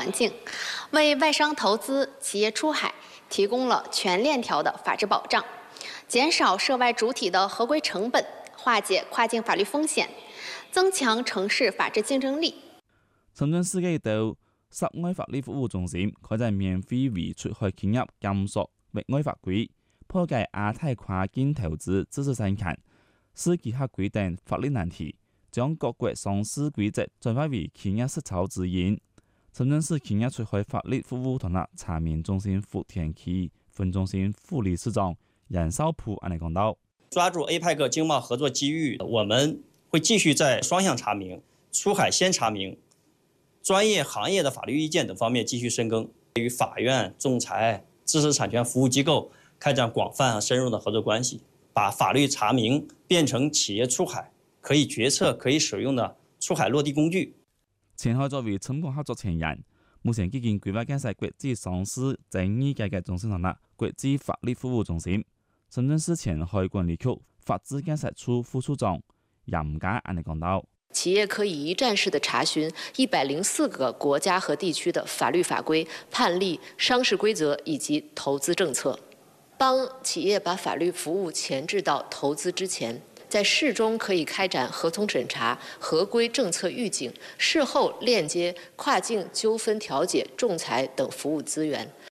环境，为外商投资、企业出海提供了全链条的法治保障，减少涉外主体的合规成本，化解跨境法律風險，增強城市法治競爭力。 深圳市嘅到涉外法律服務中心開展免費為出海企業檢索域外法規，破解亞太跨境投資知識產權、司機合規等法律難題，將各國上市規則轉化為企業實操指引。深圳市企業出海法律服務團隊查明中心福田區分中心副理事長楊少普安尼講到： 抓住 APEC 經貿合作機遇，我們會繼續在雙向查明、出海先查明、專業行業的法律意見等方面繼續深耕，與法院、仲裁、知識產權服務機構開展廣泛和深入的合作關係，把法律查明變成企業出海可以決策、可以使用的出海落地工具。 前海作為深港合作前沿，目前基建規劃建設國際上市爭議解決中心同埋國際法律服務中心。深圳市前海管理局法治建設處副處長楊家安尼講到： 企業可以一站式的查詢104個國家和地區的法律法規、判例、商事規則以及投資政策，幫企業把法律服務前置到投資之前。在事中可以開展合同審查、合規政策預警，事後鏈接跨境糾紛調解、仲裁等服務資源，